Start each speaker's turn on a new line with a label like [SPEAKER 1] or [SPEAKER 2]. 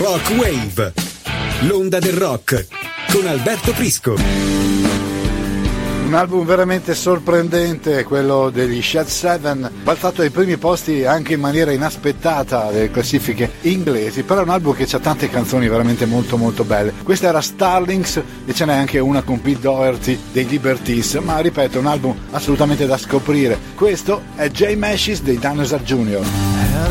[SPEAKER 1] Rock Wave, l'onda del rock, con Alberto Prisco.
[SPEAKER 2] Un album veramente sorprendente, quello degli Shed Seven, balzato ai primi posti anche in maniera inaspettata delle classifiche inglesi, però è un album che ha tante canzoni veramente molto molto belle. Questa era Starlings e ce n'è anche una con Pete Doherty dei Liberties, ma ripeto, è un album assolutamente da scoprire. Questo è Jay Mascis dei Dinosaur Jr.